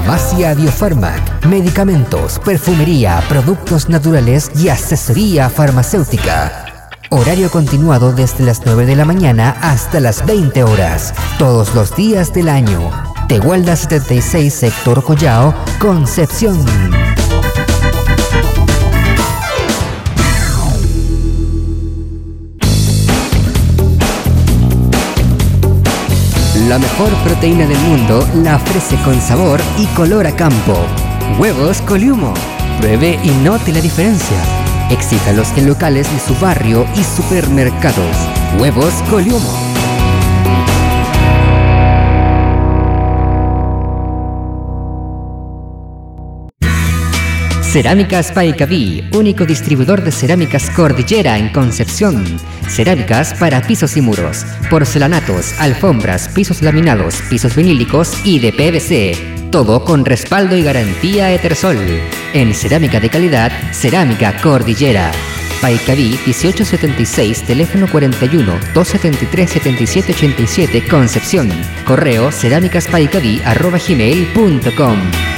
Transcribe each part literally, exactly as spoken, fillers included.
Farmacia Biofarmac, medicamentos, perfumería, productos naturales y asesoría farmacéutica. Horario continuado desde las nueve de la mañana hasta las veinte horas, todos los días del año. Tehuelda setenta y seis, sector Collao, Concepción. La mejor proteína del mundo la ofrece con sabor y color a campo. Huevos Coliumo. Pruebe y note la diferencia. Exíjalos en locales de su barrio y supermercados. Huevos Coliumo. Cerámicas Paicaví, único distribuidor de cerámicas Cordillera en Concepción. Cerámicas para pisos y muros, porcelanatos, alfombras, pisos laminados, pisos vinílicos y de P V C. Todo con respaldo y garantía Etersol. En cerámica de calidad, Cerámica Cordillera. Paicaví dieciocho setenta y seis, teléfono cuarenta y uno, doscientos setenta y tres, setenta y siete ochenta y siete, Concepción. Correo cerámicaspaicaví arroba gmail punto com.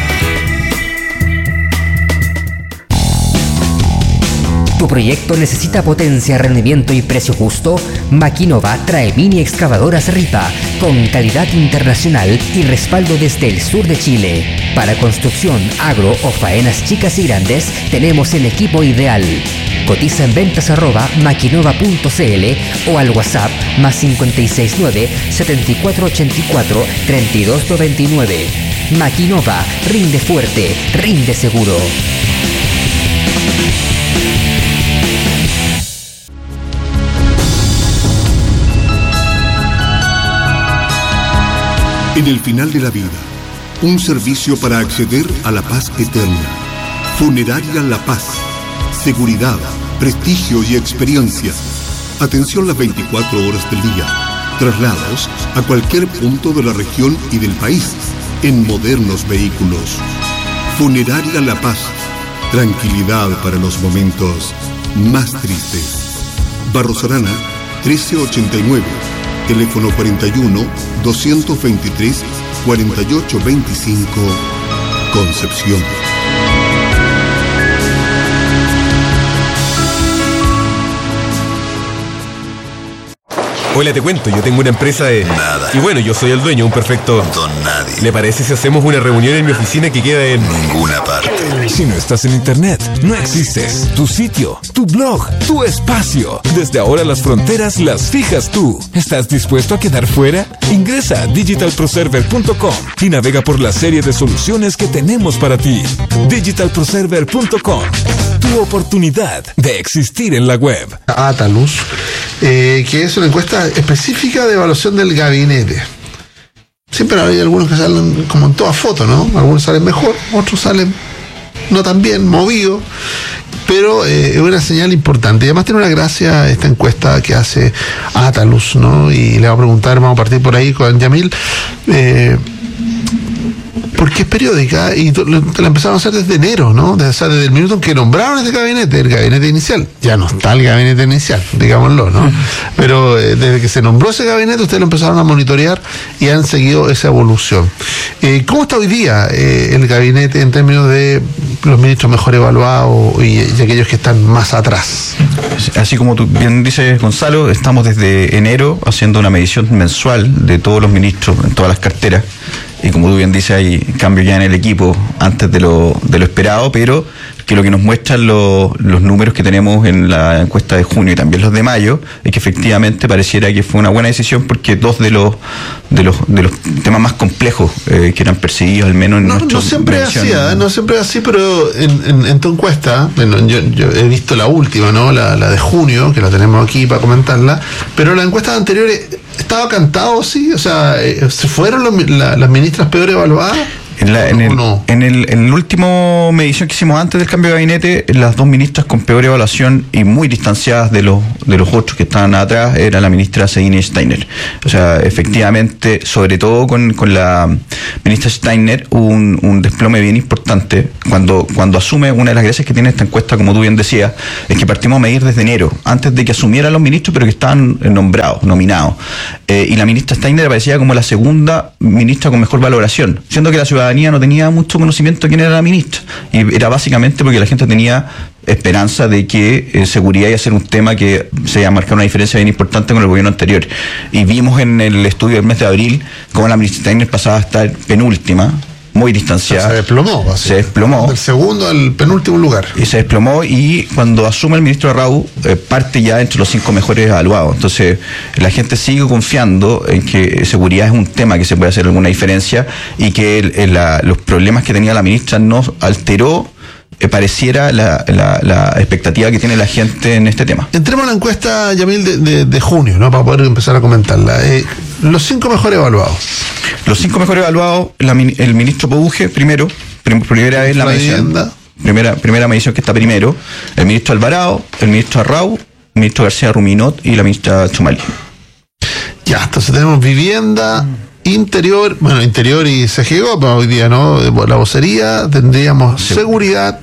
¿Tu proyecto necesita potencia, rendimiento y precio justo? Maquinova trae mini excavadoras Ripa con calidad internacional y respaldo desde el sur de Chile. Para construcción, agro o faenas chicas y grandes, tenemos el equipo ideal. Cotiza en ventas arroba maquinova punto cl o al WhatsApp más cinco seis nueve, siete cuatro ocho cuatro, tres dos nueve nueve. Maquinova, rinde fuerte, rinde seguro. En el final de la vida, un servicio para acceder a la paz eterna. Funeraria La Paz. Seguridad, prestigio y experiencia. Atención las veinticuatro horas del día. Traslados a cualquier punto de la región y del país en modernos vehículos. Funeraria La Paz. Tranquilidad para los momentos más tristes. Barros Arana, trece ochenta y nueve. Teléfono cuarenta y uno, doscientos veintitrés, cuarenta y ocho veinticinco, Concepción. Hola, te cuento, yo tengo una empresa de... Nada. Y bueno, yo soy el dueño, un perfecto... Don nadie. ¿Le parece si hacemos una reunión en mi oficina que queda en... Ninguna parte. Si no estás en internet, no existes. Tu sitio, tu blog, tu espacio. Desde ahora las fronteras las fijas tú. ¿Estás dispuesto a quedar fuera? Ingresa a digital pro server punto com y navega por la serie de soluciones que tenemos para ti. digital pro server punto com. Tu oportunidad de existir en la web. Atalus, eh, que es una encuesta específica de evaluación del gabinete. Siempre hay algunos que salen como en toda foto, ¿no? Algunos salen mejor, otros salen no tan bien, movidos, pero eh, es una señal importante. Y además tiene una gracia esta encuesta que hace Atalus, ¿no? Y le voy a preguntar, vamos a partir por ahí con Yamil, eh, porque es periódica y la empezaron a hacer desde enero, ¿no? Desde, o sea, desde el minuto en que nombraron este gabinete, el gabinete inicial. Ya no está el gabinete inicial, digámoslo, ¿no? Pero eh, desde que se nombró ese gabinete, ustedes lo empezaron a monitorear y han seguido esa evolución. Eh, ¿Cómo está hoy día eh, el gabinete en términos de los ministros mejor evaluados y, y aquellos que están más atrás? Así como tú bien dices, Gonzalo, estamos desde enero haciendo una medición mensual de todos los ministros en todas las carteras. Y como tú bien dices, hay cambios ya en el equipo antes de lo, de lo esperado, pero que lo que nos muestran lo, los números que tenemos en la encuesta de junio y también los de mayo, es que efectivamente pareciera que fue una buena decisión porque dos de los de los, de los temas más complejos eh, que eran perseguidos, al menos en no, nuestro... No siempre es así, ¿eh? no siempre es así, pero en, en, en tu encuesta, bueno, yo, yo he visto la última, ¿no? La, la de junio, que la tenemos aquí para comentarla, pero la encuesta anterior estaba cantado, sí, o sea, ¿se fueron los, la, las ministras peor evaluadas? En, la, en, el, no. en, el, en el último medición que hicimos antes del cambio de gabinete, las dos ministras con peor evaluación y muy distanciadas de los de los otros que estaban atrás era la ministra Sabine Steiner. O sea, efectivamente, sobre todo con, con la ministra Steiner, hubo un, un desplome bien importante. Cuando, cuando asume, una de las gracias que tiene esta encuesta, como tú bien decías, es que partimos a medir desde enero, antes de que asumieran los ministros, pero que estaban nombrados, nominados. Eh, y la ministra Steiner aparecía como la segunda ministra con mejor valoración, siendo que la ciudadanía ciudadanía no tenía mucho conocimiento de quién era la ministra. Y era básicamente porque la gente tenía esperanza de que eh, seguridad iba a ser un tema que se iba a marcar una diferencia bien importante con el gobierno anterior. Y vimos en el estudio del mes de abril cómo la ministra Steiner pasaba a estar penúltima, muy distanciada. Se desplomó. Se desplomó. Del segundo al penúltimo lugar. Y se desplomó, y cuando asume el ministro Arrau, eh, parte ya entre los cinco mejores evaluados. Entonces, la gente sigue confiando en que seguridad es un tema que se puede hacer alguna diferencia, y que el, el, la, los problemas que tenía la ministra no alteró, eh, pareciera, la, la, la expectativa que tiene la gente en este tema. Entremos a la encuesta, Yamil, de, de, de junio, ¿no? Para poder empezar a comentarla. Eh, los cinco mejores evaluados. Los cinco mejores evaluados, la, el ministro Poduje, primero, prim, primera vez la, la medición. Primera, primera medición que está primero. El ministro Alvarado, el ministro Arrau, el ministro García Ruminot y la ministra Chumali. Ya, entonces tenemos vivienda, interior, bueno, interior y C G O, pero hoy día no, la vocería, tendríamos sí. seguridad,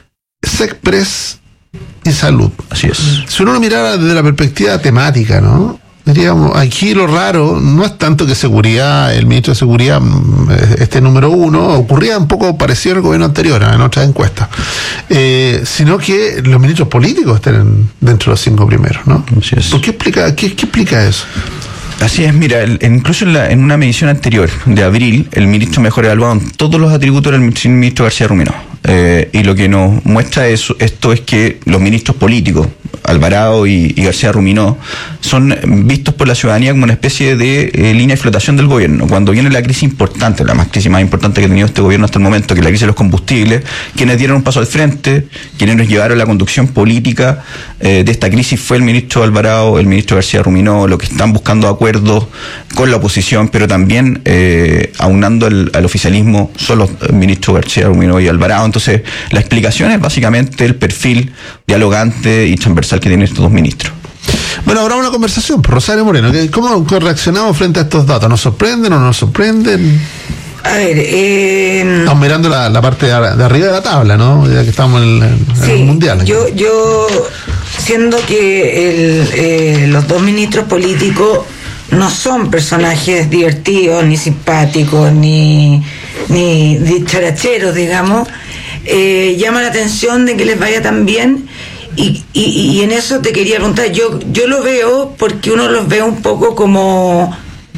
SECPRES y salud. Así es. Si uno lo mirara desde la perspectiva temática, ¿no? Diríamos, aquí lo raro no es tanto que seguridad, el ministro de seguridad esté número uno, ocurría un poco parecido al gobierno anterior, en otras encuestas, eh, sino que los ministros políticos estén dentro de los cinco primeros, ¿no? Así es. ¿Por qué explica, qué, qué explica eso? Así es, mira, el, incluso en, la, en una medición anterior, de abril, el ministro mejor evaluado en todos los atributos era el ministro García Ruminot. Eh, y lo que nos muestra eso, esto es que los ministros políticos, Alvarado y, y García Ruminot, son vistos por la ciudadanía como una especie de eh, línea de flotación del gobierno. Cuando viene la crisis importante, la más crisis más importante que ha tenido este gobierno hasta el momento, que es la crisis de los combustibles, quienes dieron un paso al frente, quienes nos llevaron la conducción política eh, de esta crisis fue el ministro Alvarado, el ministro García Ruminot, lo que están buscando acuerdos con la oposición, pero también eh, aunando el, al oficialismo son los ministros García Ruminot y Alvarado. Entonces, la explicación es básicamente el perfil dialogante y transversal que tienen estos dos ministros. Bueno, habrá una conversación, Rosario Moreno. ¿Cómo reaccionamos frente a estos datos? ¿Nos sorprenden o no nos sorprenden? A ver, eh... estamos mirando la, la parte de arriba de la tabla, ¿no? Ya que estamos en el, en sí, el mundial. Yo, yo, siendo que el, eh, los dos ministros políticos no son personajes divertidos, ni simpáticos, ni, ni dicharacheros, digamos, eh, llama la atención de que les vaya tan bien. Y, y, y en eso te quería preguntar, yo, yo lo veo porque uno los ve un poco como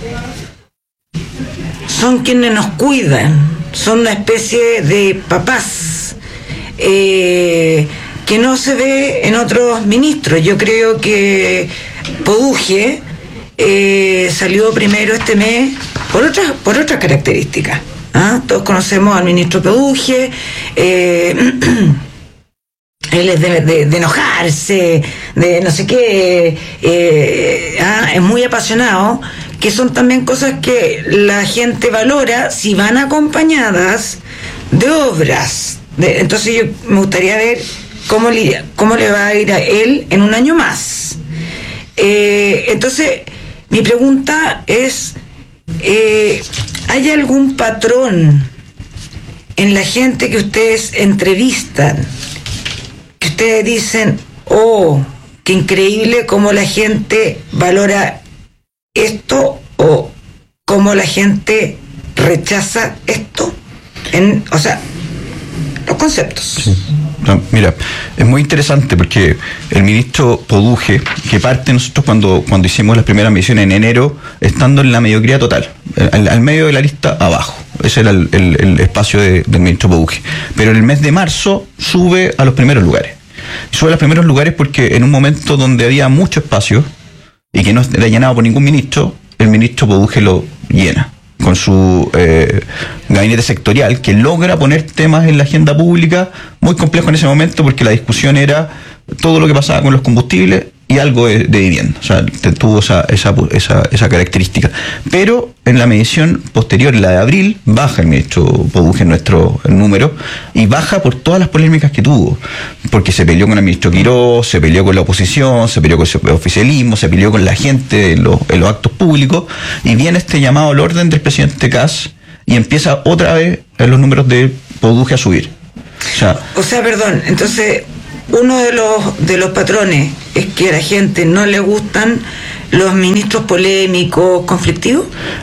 son quienes nos cuidan, son una especie de papás eh, que no se ve en otros ministros. Yo creo que Poduje eh, salió primero este mes por otras por otras características. ¿Ah? Todos conocemos al ministro Poduje. Eh, Él es de, de, de enojarse, de no sé qué, eh, ah, es muy apasionado, que son también cosas que la gente valora si van acompañadas de obras. De, entonces yo me gustaría ver cómo le, cómo le va a ir a él en un año más. Eh, entonces, mi pregunta es, eh, ¿hay algún patrón en la gente que ustedes entrevistan que ustedes dicen, oh, qué increíble cómo la gente valora esto o cómo la gente rechaza esto? En, o sea, los conceptos. Sí. No, mira, es muy interesante porque el ministro Poduje, que parte nosotros cuando, cuando hicimos las primeras misiones en enero, estando en la mediocridad total, al, al medio de la lista abajo. Ese era el, el, el espacio de, del ministro Poduje. Pero en el mes de marzo sube a los primeros lugares. Sube a los primeros lugares porque en un momento donde había mucho espacio y que no era llenado por ningún ministro, el ministro Poduje lo llena con su eh, gabinete sectorial, que logra poner temas en la agenda pública muy complejo en ese momento, porque la discusión era todo lo que pasaba con los combustibles y algo de, de vivienda. O sea, tuvo esa, esa, esa, esa característica. Pero en la medición posterior, la de abril, baja el ministro Poduje en nuestro número, y baja por todas las polémicas que tuvo, porque se peleó con el ministro Quirós, se peleó con la oposición, se peleó con el oficialismo, se peleó con la gente en los, en los actos públicos, y viene este llamado al orden del presidente Kast y empieza otra vez en los números de Poduje a subir. O sea, o sea, perdón, entonces uno de los de los patrones es que a la gente no le gustan los ministros polémicos, conflictivos.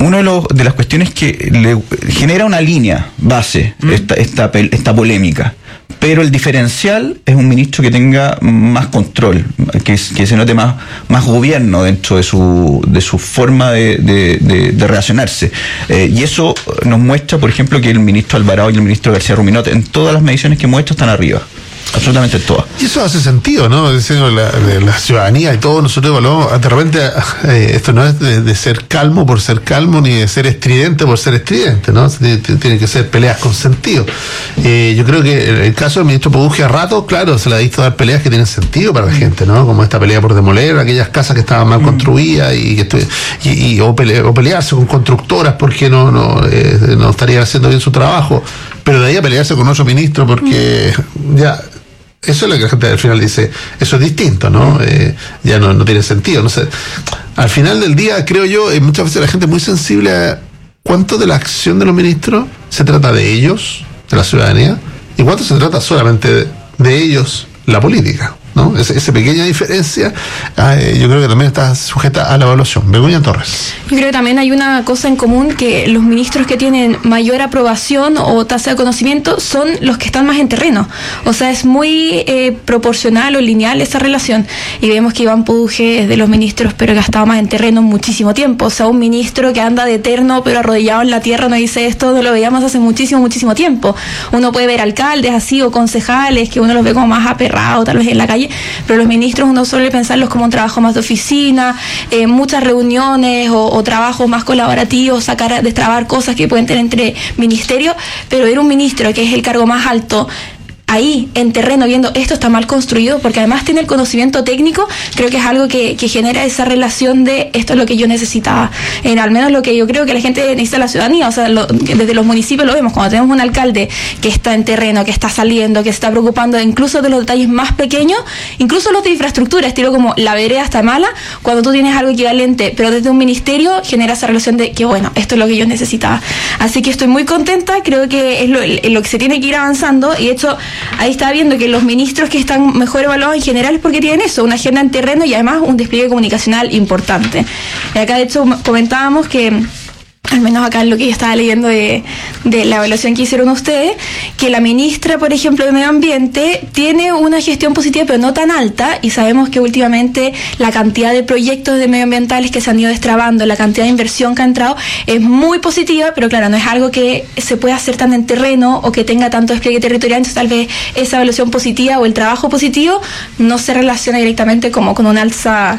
una de, los, de las cuestiones que le genera una línea base, mm. esta, esta, esta polémica, pero el diferencial es un ministro que tenga más control, que, que se note más, más gobierno dentro de su, de su forma de, de, de, de relacionarse. Eh, y eso nos muestra, por ejemplo, que el ministro Alvarado y el ministro García Ruminot, en todas las mediciones que muestra, están arriba. Absolutamente todas. Y eso hace sentido, ¿no? Diciendo la, de la ciudadanía y todo, nosotros evaluamos, de repente, eh, esto no es de, de ser calmo por ser calmo, ni de ser estridente por ser estridente, ¿no? Tienen que ser peleas con sentido. Eh, yo creo que en el caso del ministro Poduje a rato, claro, se le ha visto dar peleas que tienen sentido para la gente, ¿no? Como esta pelea por demoler aquellas casas que estaban mal construidas y que estoy, y, y o, pele, o pelearse con constructoras porque no, no, eh, no estarían haciendo bien su trabajo, pero de ahí a pelearse con otro ministro porque ya... Eso es lo que la gente al final dice, eso es distinto, ¿no? Eh, ya no, no tiene sentido, no sé. Al final del día, creo yo, eh, muchas veces la gente es muy sensible a cuánto de la acción de los ministros se trata de ellos, de la ciudadanía, y cuánto se trata solamente de, de ellos, la política, ¿no? Esa, esa pequeña diferencia, eh, yo creo que también está sujeta a la evaluación. Begoña Torres. Yo creo que también hay una cosa en común, que los ministros que tienen mayor aprobación o tasa de conocimiento son los que están más en terreno. O sea, es muy eh, proporcional o lineal esa relación. Y vemos que Iván Poduje es de los ministros, pero que ha estado más en terreno muchísimo tiempo. O sea, un ministro que anda de eterno, pero arrodillado en la tierra, no dice esto, no lo veíamos hace muchísimo, muchísimo tiempo. Uno puede ver alcaldes así o concejales, que uno los ve como más aperrados, tal vez en la calle, pero los ministros uno suele pensarlos como un trabajo más de oficina, eh, muchas reuniones o, o trabajos más colaborativos, sacar, destrabar cosas que pueden tener entre ministerios, pero ver un ministro que es el cargo más alto ahí en terreno viendo esto está mal construido, porque además tiene el conocimiento técnico, creo que es algo que, que genera esa relación de esto es lo que yo necesitaba, en al menos lo que yo creo que la gente necesita, la ciudadanía. O sea, lo, desde los municipios lo vemos, cuando tenemos un alcalde que está en terreno, que está saliendo, que se está preocupando incluso de los detalles más pequeños, incluso los de infraestructura, estilo como la vereda está mala, cuando tú tienes algo equivalente, pero desde un ministerio genera esa relación de que bueno, esto es lo que yo necesitaba. Así que estoy muy contenta, creo que es lo, lo que se tiene que ir avanzando, y de hecho ahí estaba viendo que los ministros que están mejor evaluados en general es porque tienen eso, una agenda en terreno y además un despliegue comunicacional importante. Y acá de hecho comentábamos que, al menos acá en lo que yo estaba leyendo de, de la evaluación que hicieron ustedes, que la ministra, por ejemplo, de Medio Ambiente tiene una gestión positiva, pero no tan alta, y sabemos que últimamente la cantidad de proyectos de medioambientales que se han ido destrabando, la cantidad de inversión que ha entrado, es muy positiva, pero claro, no es algo que se pueda hacer tan en terreno o que tenga tanto despliegue territorial, entonces tal vez esa evaluación positiva o el trabajo positivo no se relaciona directamente como con un alza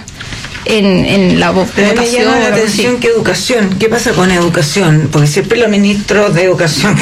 en, en la votación. Pero me llama la atención que educación, ¿qué pasa con educación? Porque siempre los ministros de educación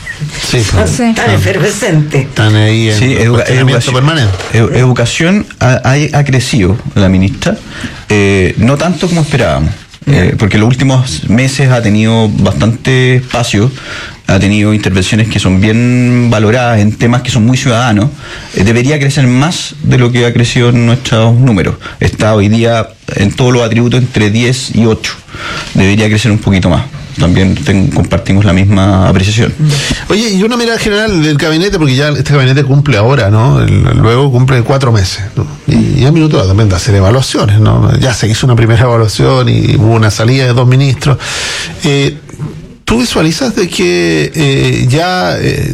sí, son sí. tan efervescentes. Están ahí en sí, educa educación permanente. Edu educación ha, ha, ha crecido la ministra, eh, no tanto como esperábamos. Eh, porque en los últimos meses ha tenido bastante espacio, ha tenido intervenciones que son bien valoradas en temas que son muy ciudadanos. Eh, debería crecer más de lo que ha crecido en nuestros números. Está hoy día en todos los atributos entre diez y ocho. Debería crecer un poquito más. También ten, compartimos la misma apreciación. Oye, y una mirada general del gabinete, porque ya este gabinete cumple ahora, ¿no? El, luego cumple cuatro meses, ¿no? Y ya es minuto también de hacer evaluaciones, ¿no? Ya se hizo una primera evaluación y hubo una salida de dos ministros. Eh, ¿Tú visualizas de que eh, ya eh,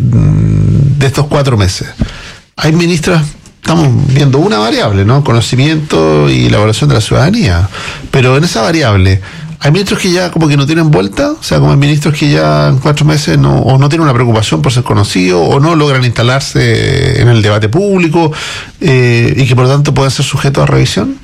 de estos cuatro meses hay ministras? Estamos viendo una variable, ¿no? Conocimiento y la evaluación de la ciudadanía. Pero en esa variable, ¿hay ministros que ya como que no tienen vuelta? O sea, como hay ministros que ya en cuatro meses no, o no tienen una preocupación por ser conocidos, o no logran instalarse en el debate público, eh, y que por lo tanto pueden ser sujetos a revisión.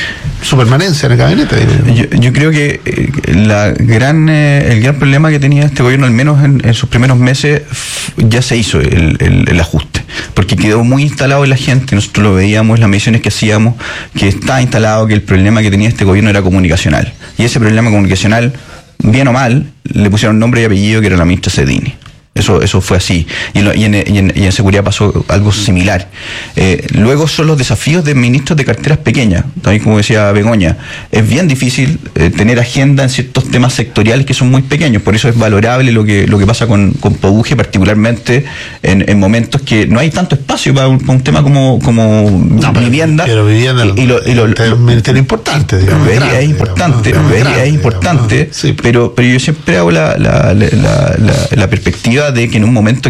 Su permanencia en el gabinete. Yo, yo creo que eh, la gran eh, el gran problema que tenía este gobierno, al menos en, en sus primeros meses, ya se hizo el, el, el ajuste, porque quedó muy instalado en la gente. Nosotros lo veíamos en las mediciones que hacíamos, que está instalado que el problema que tenía este gobierno era comunicacional, y ese problema comunicacional, bien o mal, le pusieron nombre y apellido, que era la ministra Cedini. Eso, eso fue así. Y en, y, en, y, en, y en seguridad pasó algo similar. Eh, luego son los desafíos de ministros de carteras pequeñas. También, como decía Begoña, es bien difícil eh, tener agenda en ciertos temas sectoriales que son muy pequeños. Por eso es valorable lo que lo que pasa con, con Pouge, particularmente en, en momentos que no hay tanto espacio para un, para un tema como, como no, pero, vivienda. Pero vivienda y, y lo, y lo, es un ministerio importante. Digamos, es, grande, es importante, digamos, es, grande, es importante, digamos, ¿no? Sí. pero, pero yo siempre hago la, la, la, la, la perspectiva de que en un momento